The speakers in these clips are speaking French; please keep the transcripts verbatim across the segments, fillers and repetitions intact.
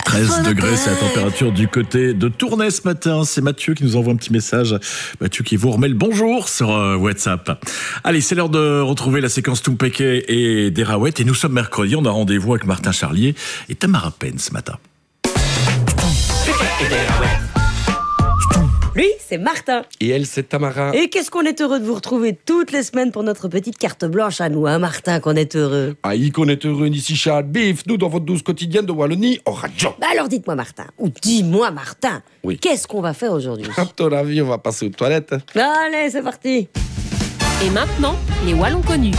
treize degrés, c'est la température du côté de Tournai ce matin. C'est Mathieu qui nous envoie un petit message. Mathieu qui vous remet le bonjour sur euh, WhatsApp. Allez, c'est l'heure de retrouver la séquence Tumpeke et Derawet. Et nous sommes mercredi, on a rendez-vous avec Martin Charlier et Tamara Penn ce matin. Lui, c'est Martin. Et elle, c'est Tamara. Et qu'est-ce qu'on est heureux de vous retrouver toutes les semaines pour notre petite carte blanche à nous, hein, Martin, qu'on est heureux. Ah, y qu'on est heureux, ici, Charles Bif, nous, dans votre douce quotidienne de Wallonie, en radio. Bah alors dites-moi, Martin, ou dis-moi, Martin, Oui. qu'est-ce qu'on va faire aujourd'hui? À ton avis, on va passer aux toilettes. Allez, c'est parti. Et maintenant, les Wallons connus.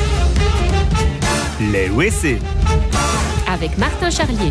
Les W C. Avec Martin Charlier.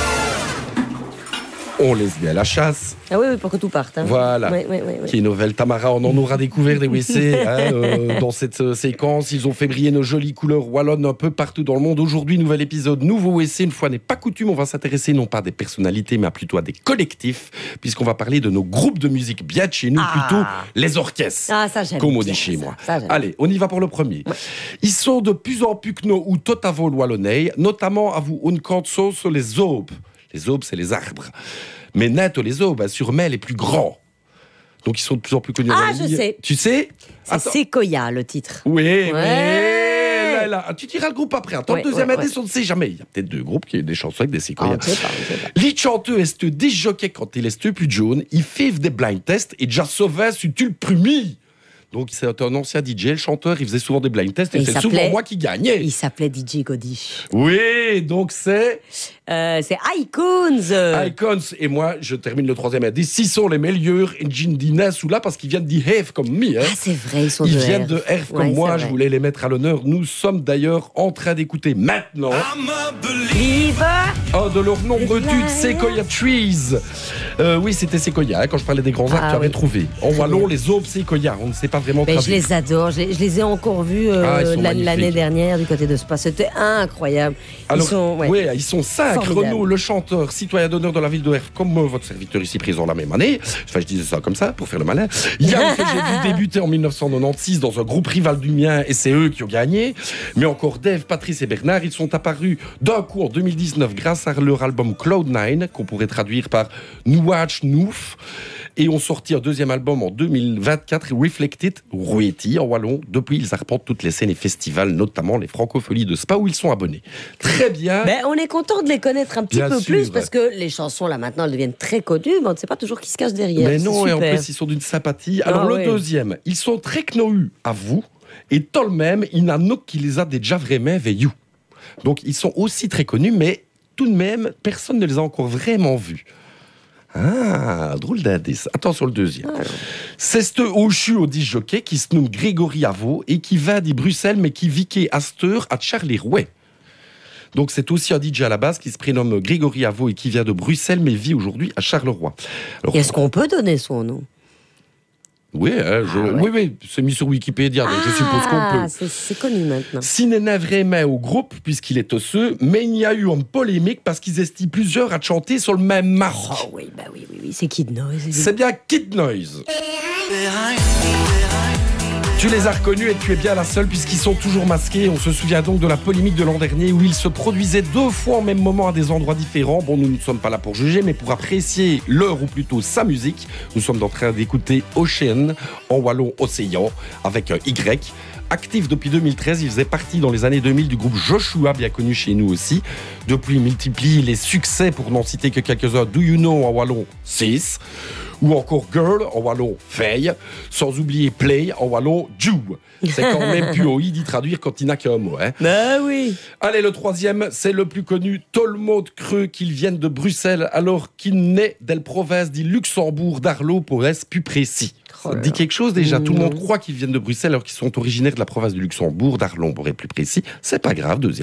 On laisse bien la chasse. Ah oui, oui, pour que tout parte. Hein. Voilà. Oui, oui, oui, oui. Qui est nouvelle Tamara, on en aura découvert des W C hein, euh, dans cette euh, séquence. Ils ont fait briller nos jolies couleurs wallonnes un peu partout dans le monde. Aujourd'hui, nouvel épisode, nouveau W C. Une fois n'est pas coutume, on va s'intéresser non pas à des personnalités, mais à plutôt à des collectifs, puisqu'on va parler de nos groupes de musique bien de chez nous, Ah. plutôt les orchestres. Ah, ça j'aime Comme on bien, dit chez ça. moi. Ça, j'aime Allez, on y va pour le premier. Ils sont de plus en plus kno ou totavol wallonnais, notamment à vous on compte sur les aubes. Les aubes, c'est les arbres. Mais net les aubes, sûrement les plus grands. Donc ils sont de plus en plus connus. Ah, en je Wallonie. sais. Tu sais C'est Attends. Sequoia, le titre. Oui, Ouais. oui. Là, là. Tu diras le groupe après. Attends, Ouais, le deuxième ouais, indice, ouais. on ne sait jamais. Il y a peut-être deux groupes qui ont des chansons avec des Ah, séquoias. on ne sait pas, on ne sait pas. Les chanteurs est des jockeys quand il est plus jaune, ils font des blind tests et déjà sauvé sur tu le premier. Donc c'est un ancien D J, le chanteur, il faisait souvent des blind tests et, Et il c'est souvent s'appelait- moi qui gagnais. Il s'appelait D J Godish. Oui, donc c'est Euh, c'est Icons. Icons. Et moi, je termine le troisième indice. S'ils sont les meilleurs engines d'Inès ou là, parce qu'ils viennent d'Ihave comme moi. Hein. Ah, c'est vrai, ils sont Ils de viennent Herve. de Herve comme Ouais, moi, c'est je vrai. voulais les mettre à l'honneur. Nous sommes d'ailleurs en train d'écouter maintenant Vive. un de leurs nombreux Live. tubes, Sequoia Trees. Euh, oui, c'était Sequoia, hein, quand je parlais des grands arbres, Ah tu avais oui. trouvé. En Très wallon, bien. les aubes Sequoia, on ne sait pas vraiment Mais je traduire. les adore, je les, je les ai encore vus euh, Ah, ils sont l'an- l'année magnifiques. dernière du côté de Spa. C'était incroyable. Alors, ils sont, ouais. ouais, ils sont cinq. Formidable. Renaud, le chanteur, citoyen d'honneur de la ville de Herve, comme euh, votre serviteur ici présent la même année. Enfin, je disais ça comme ça, pour faire le malin. Yann, que j'ai vu débuter en mille neuf cent quatre-vingt-seize dans un groupe rival du mien, et c'est eux qui ont gagné. Mais encore Dave, Patrice et Bernard, ils sont apparus d'un coup en deux mille dix-neuf grâce à leur album Cloud nine, qu'on pourrait traduire par Nouach Nouf. Et ont sorti un deuxième album en deux mille vingt-quatre, Reflected, Rueti en wallon. Depuis, ils arpentent toutes les scènes et festivals, notamment les Francopholies de Spa, où ils sont abonnés. Très bien. Ben, on est content de les connaître un petit Bien peu sûr. plus parce que les chansons là maintenant elles deviennent très connues, mais on ne sait pas toujours qui se cache derrière. Mais C'est non, et en super. plus, ils sont d'une sympathie. Alors, Ah le ouais. deuxième, ils sont très knohus à vous, et tout le même, il y en a qui les a déjà vraiment veillus. Donc, ils sont aussi très connus, mais tout de même, personne ne les a encore vraiment vus. Ah, drôle d'indice. Attention, le deuxième. Alors. C'est ce Ochu au disjockey qui se nomme Grégory Avaux et qui va de Bruxelles, mais qui vit à Asteur, à Charleroi. Donc, c'est aussi un D J à la base qui se prénomme Grégory Avaux et qui vient de Bruxelles, mais vit aujourd'hui à Charleroi. Alors, Et est-ce qu'on peut donner son nom? Oui, hein, je- Ah ouais. oui, oui, c'est mis sur Wikipédia, donc je suppose qu'on Ah, peut. c'est c'est connu maintenant. S'il n'est vraiment au groupe, puisqu'il est osseux, mais il y a eu une polémique parce qu'ils estiment plusieurs à chanter sur le même marque. Oh oui, bah oui, oui, oui, c'est Kid Noise. C'est bien Kid Noise. Tu les as reconnus et tu es bien la seule puisqu'ils sont toujours masqués. On se souvient donc de la polémique de l'an dernier où ils se produisaient deux fois au même moment à des endroits différents. Bon, nous ne sommes pas là pour juger, mais pour apprécier leur ou plutôt sa musique. Nous sommes en train d'écouter Ocean, en wallon Océan, avec un Y. Actif depuis deux mille treize, il faisait partie dans les années deux mille du groupe Joshua, bien connu chez nous aussi. Depuis, il multiplie les succès, pour n'en citer que quelques-uns. Do You Know en wallon six, ou encore Girl en wallon Faye, sans oublier Play en wallon Jew. C'est quand même plus haut d'y traduire quand il n'a qu'un mot. Hein. Bah oui. Allez, le troisième, c'est le plus connu, Tolmod Creux, qu'ils viennent de Bruxelles, alors qu'il naît del province du Luxembourg, d'Arlo, pour être plus précis. Oh Ça là dit là. quelque chose déjà, tout le monde Non. croit qu'ils viennent de Bruxelles alors qu'ils sont originaires de la province du Luxembourg, d'Arlon pour être plus précis. C'est pas grave, deuxième.